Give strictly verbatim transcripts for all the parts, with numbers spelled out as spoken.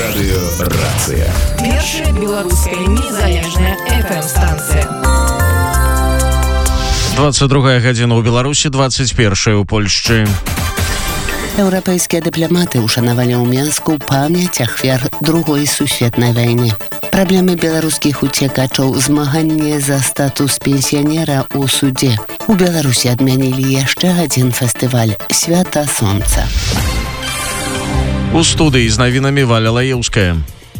Радыёрацыя. Першая беларуская незалежная эф эм-станцыя. двадцать другая гадзіна ў Беларусі, двадцать первая ў Польшчы. Еўрапейскія дыпламаты ушанавалі ў Менску памяць ахвяр другой сусветнай вайны. Праблемы беларускіх уцекачоў, змаганне за статус пенсіянера ў судзе. У Беларусі адмянілі яшчэ адзін фестываль «Свята Сонца». У студыі з навінамі Валя Лаеўская.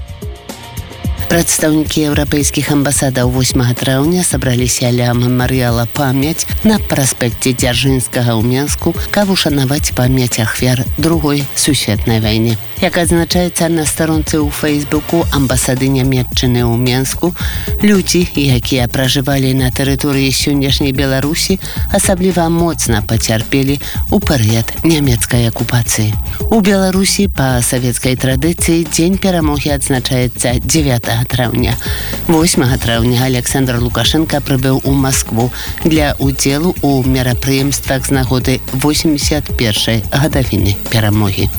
Прадстаўнікі еўрапейскіх амбасадаў восьмага траўня сабраліся ля мемарыяла «Памяць» на праспекце Дзяржынскага ў Менску, каб ушанаваць памяць ахвяр другой сусветнай вайны. Як адзначаецца на старонцы ў Фейсбуку амбасады Нямецчыны ў Менску, людзі, якія пражывалі на тэрыторыі сённяшняй Беларусі, асабліва моцна пацярпелі ў перыяд нямецкай акупацыі. У Беларусі па савецкай традыцыі дзень перамогі адзначаецца дзевятага траўня. восьмага траўня Александр Лукашенко прыбыў у Маскву для удзелу ў мерапрыемствах з нагоды восемьдесят першай гадавіны перамогі.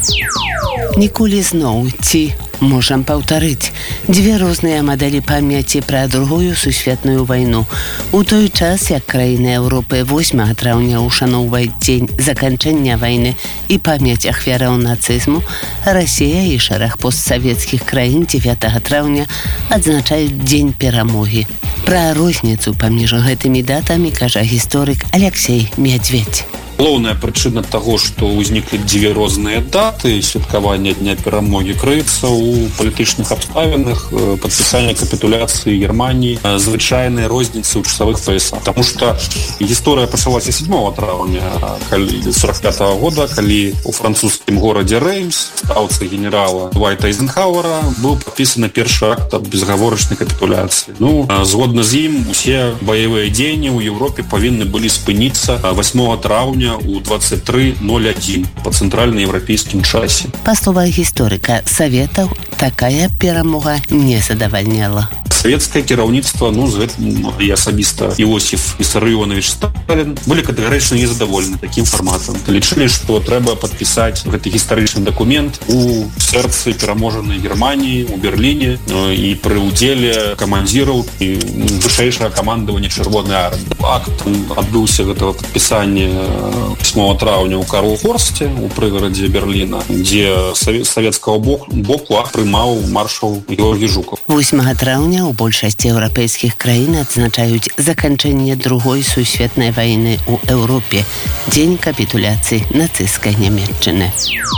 Ніколі зноў ці можам паўтарыць дзве розныя мадэлі памяці пра другую сусветную вайну. У той час, як краіны Еўропы восьмага траўня ушаноўваюць дзень заканчэння вайны і памяць ахвяраў нацызму, Расія і шэраг постсавецкіх краін дзевятага траўня адзначаюць дзень перамогі. Пра розніцу паміж гэтымі датамі кажа гісторык Алексей Мядзведь. Галоўная прычына таго, што ўзніклі дзве розныя даты святкавання дня перамогі, крыецца ў палітычных абставінах падпісання капітуляцыі Германіі, звычайнай розніцы ў часавых паясах. Таму што гісторыя пачалася седьмога траўня сорок пятага года, калі у французскім горадзе Реймс, стаўцы генерала Дуайта Эйзенхауэра, быў падпісаны першы акт аб безгаворачнай капітуляцыі. Ну, згодна з ім, усе баявыя дзеянні ў Еўропе павінны былі спыніцца восьмога траўня у двадцать три ноль один по цэнтральнаеўрапейскім часе. Па словах гісторыка Саветаў, такая перамога не задавальняла. Савецкае кіраўніцтва, ну, з гэтым і асабіста Іосіф Вісарыёнович Сталін былі катэгарычна незадаволены такім фарматам. Лічылі, што трэба падпісаць гэты гістарычны дакумент у сэрцы пераможанай Германіі, у Берліне і пры ўдзеле камандзіраў і вышэйшага камандавання чырвонай арміі. Акт адбыўся гэтага падпісання восьмога траўня ў Карлхорсце, у прыгарадзе Берліна, дзе савецкага боку прымаў маршал Георгій Жукаў. восьмага траўня у большасці еўрапейскіх краін адзначаюць заканчэнне другой сусветнай вайны ў Еўропе, дзень капітуляцыі нацысцкай Нямецчыны.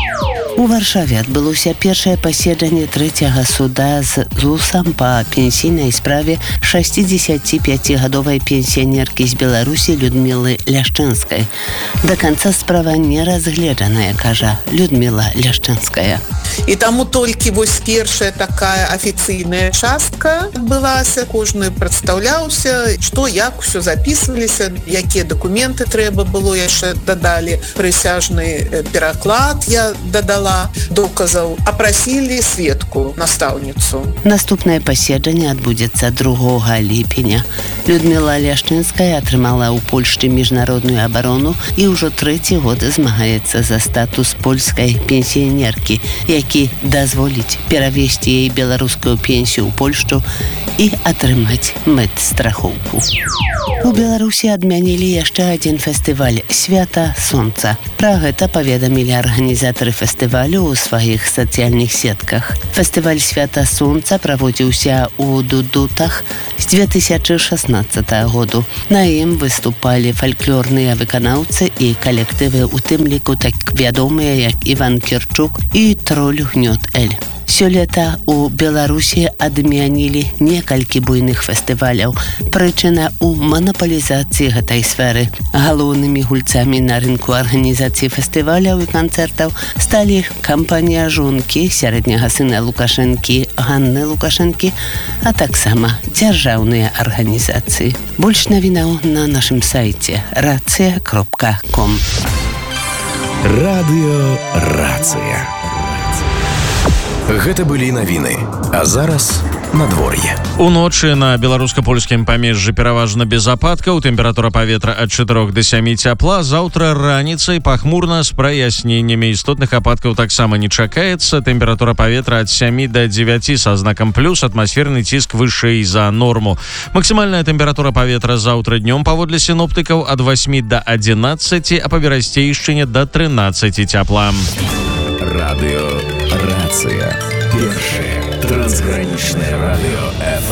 У Варшаве адбылося першае паседжанне трэцяга суда з ЗУСам па пенсійнай справе шэсцідзесяціпяцігадовай пенсіянеркі з Беларусі Людмілы Ляшчынскай. Да канца справа не разгледжаная, кажа Людміла Ляшчынская. І таму толькі вось першая такая афіцыйная частка адбылася, кожны прадстаўляўся, што, як усё запісваліся, якія дакументы трэба было, яшчэ дадалі прысяжны пераклад, я дадала доказаў, апрасілі сведку, настаўніцу. Наступнае паседжанне адбудзецца другога ліпеня. Людміла Ляшчынская атрымала ў Польшчы міжнародную абарону і ўжо трэці год змагаецца за статус польскай пенсіянеркі, які дазволіць перавесці яе беларускую пенсію ў Польшчу і атрымаць медстрахоўку. У Беларусі адмянілі яшчэ адзін фестываль «Свята Сонца». Пра гэта паведамілі арганізатары фестывалю ў сваіх сацыяльных сетках. Фестываль «Свята Сонца» праводзіўся ў Дудутах з две тысячы шаснаццатага году. На ім выступалі фальклорныя выканаўцы і калектывы, у тым ліку так вядомыя, як Іван Кірчук і Троль Гнёт Эль. Сёлета у Беларусі адмянілі некалькі буйных фестываляў. Прычына ў манапалізацыі гэтай сферы. Галоўнымі гульцамі на рынку арганізацыі фестываляў і канцэртаў сталі кампанія жонкі сярэдняга сына Лукашэнкі Ганны Лукашэнкі, а таксама дзяржаўныя арганізацыі. Больш навінаў на нашым сайце рацыя кропка ком. Радыёрацыя. Гэта былі навіны. А зараз надвор'е. Уночы на беларуска-польскім памежжы пераважна без ападкаў, тэмпература паветра ад чатырох да сямі цяпла. Заўтра раніцай пахмурна з праясненнямі, істотных ападкаў таксама не чакаецца. Тэмпература паветра ад сямі да дзевяці са знакам плюс, атмасферны ціск вышэй за норму. Максімальная тэмпература паветра заўтра днём паводле сіноптыкаў ад восьмі да адзінаццаці, а па берасцейшчыне да трынаццаці цяпла. Радио «Рация». Первое трансграничное радио эф эм.